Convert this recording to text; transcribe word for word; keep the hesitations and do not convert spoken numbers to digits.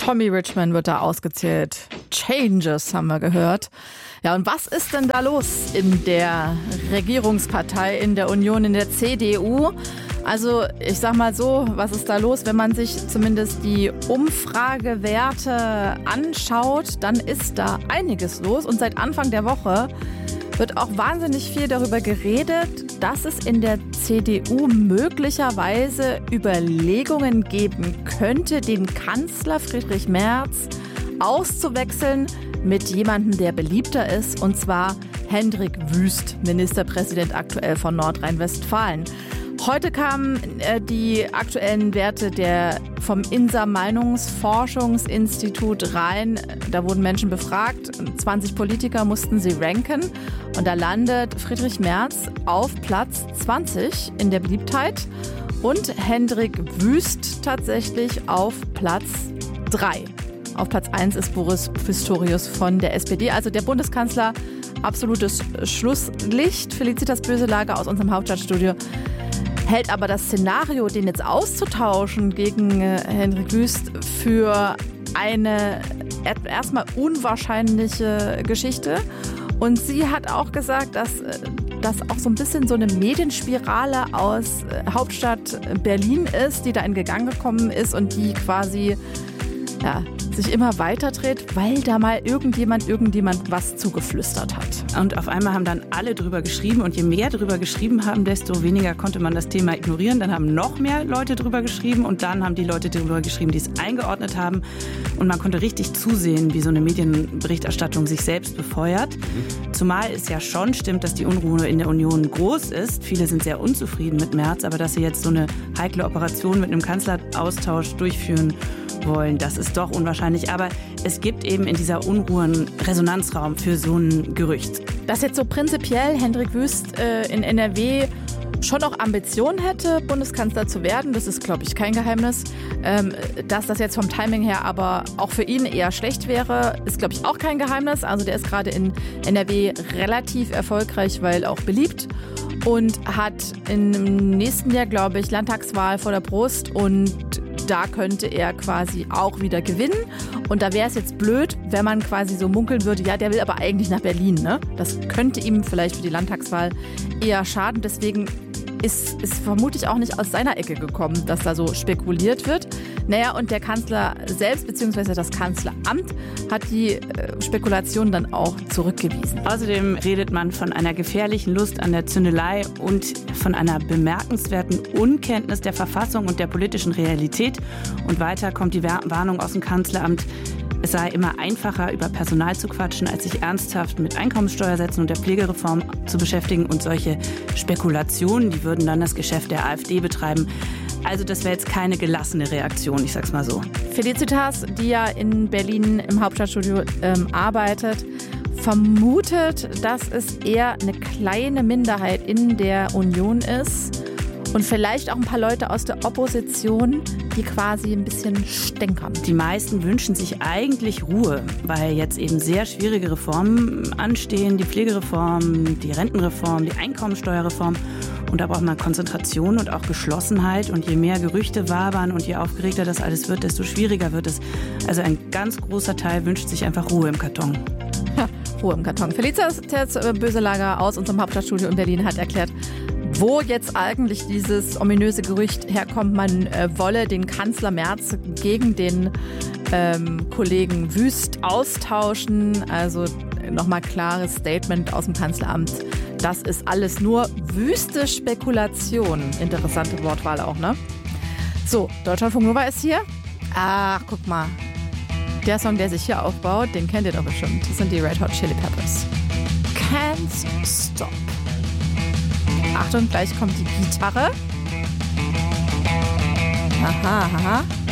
Tommy Richman wird da ausgezählt. Changes haben wir gehört. Ja, und was ist denn da los in der Regierungspartei, in der Union, in der C D U? Also ich sag mal so, was ist da los? Wenn man sich zumindest die Umfragewerte anschaut, dann ist da einiges los. Und seit Anfang der Woche wird auch wahnsinnig viel darüber geredet, dass es in der C D U möglicherweise Überlegungen geben könnte, den Kanzler Friedrich Merz auszuwechseln mit jemandem, der beliebter ist, und zwar Hendrik Wüst, Ministerpräsident aktuell von Nordrhein-Westfalen. Heute kamen äh, die aktuellen Werte der vom I N S A Meinungsforschungsinstitut rein. Da wurden Menschen befragt. zwanzig Politiker mussten sie ranken. Und da landet Friedrich Merz auf Platz zwanzig in der Beliebtheit und Hendrik Wüst tatsächlich auf Platz drei. Auf Platz eins ist Boris Pistorius von der S P D. Also der Bundeskanzler, absolutes Schlusslicht. Felicitas Böselager aus unserem Hauptstadtstudio hält aber das Szenario, den jetzt auszutauschen gegen äh, Hendrik Wüst, für eine erstmal unwahrscheinliche Geschichte. Und sie hat auch gesagt, dass das auch so ein bisschen so eine Medienspirale aus äh, Hauptstadt Berlin ist, die da in Gang gekommen ist und die quasi ja, sich immer weiter dreht, weil da mal irgendjemand irgendjemand was zugeflüstert hat. Und auf einmal haben dann alle drüber geschrieben und je mehr drüber geschrieben haben, desto weniger konnte man das Thema ignorieren. Dann haben noch mehr Leute drüber geschrieben und dann haben die Leute drüber geschrieben, die es eingeordnet haben. Und man konnte richtig zusehen, wie so eine Medienberichterstattung sich selbst befeuert. Zumal es ja schon stimmt, dass die Unruhe in der Union groß ist. Viele sind sehr unzufrieden mit Merz, aber dass sie jetzt so eine heikle Operation mit einem Kanzleraustausch durchführen wollen, das ist doch unwahrscheinlich. Aber es gibt eben in dieser Unruhe einen Resonanzraum für so ein Gerücht. Dass jetzt so prinzipiell Hendrik Wüst äh, in N R W schon noch Ambitionen hätte, Bundeskanzler zu werden, das ist, glaube ich, kein Geheimnis. Ähm, dass das jetzt vom Timing her aber auch für ihn eher schlecht wäre, ist, glaube ich, auch kein Geheimnis. Also der ist gerade in N R W relativ erfolgreich, weil auch beliebt. Und hat im nächsten Jahr, glaube ich, Landtagswahl vor der Brust und da könnte er quasi auch wieder gewinnen. Und da wäre es jetzt blöd, wenn man quasi so munkeln würde, ja, der will aber eigentlich nach Berlin, ne? Das könnte ihm vielleicht für die Landtagswahl eher schaden. Deswegen ist es vermutlich auch nicht aus seiner Ecke gekommen, dass da so spekuliert wird. Naja, und der Kanzler selbst, beziehungsweise das Kanzleramt, hat die äh, Spekulation dann auch zurückgewiesen. Außerdem redet man von einer gefährlichen Lust an der Zündelei und von einer bemerkenswerten Unkenntnis der Verfassung und der politischen Realität. Und weiter kommt die Warnung aus dem Kanzleramt, es sei immer einfacher, über Personal zu quatschen, als sich ernsthaft mit Einkommenssteuersätzen und der Pflegereform zu beschäftigen. Und solche Spekulationen, die würden dann das Geschäft der AfD betreiben. Also das wäre jetzt keine gelassene Reaktion, ich sag's mal so. Felicitas, die ja in Berlin im Hauptstadtstudio ähm, arbeitet, vermutet, dass es eher eine kleine Minderheit in der Union ist und vielleicht auch ein paar Leute aus der Opposition, die quasi ein bisschen stänkern. Die meisten wünschen sich eigentlich Ruhe, weil jetzt eben sehr schwierige Reformen anstehen. Die Pflegereform, die Rentenreform, die Einkommensteuerreform. Und da braucht man Konzentration und auch Geschlossenheit. Und je mehr Gerüchte wabern und je aufgeregter das alles wird, desto schwieriger wird es. Also ein ganz großer Teil wünscht sich einfach Ruhe im Karton. Ja, Ruhe im Karton. Felicitas Böselager aus unserem Hauptstadtstudio in Berlin hat erklärt, wo jetzt eigentlich dieses ominöse Gerücht herkommt, man äh, wolle den Kanzler Merz gegen den ähm, Kollegen Wüst austauschen. Also nochmal klares Statement aus dem Kanzleramt. Das ist alles nur wüste Spekulation. Interessante Wortwahl auch, ne? So, Deutschlandfunk Nova ist hier. Ach, guck mal. Der Song, der sich hier aufbaut, den kennt ihr doch bestimmt. Das sind die Red Hot Chili Peppers. Can't Stop. Achtung, gleich kommt die Gitarre. Aha, aha.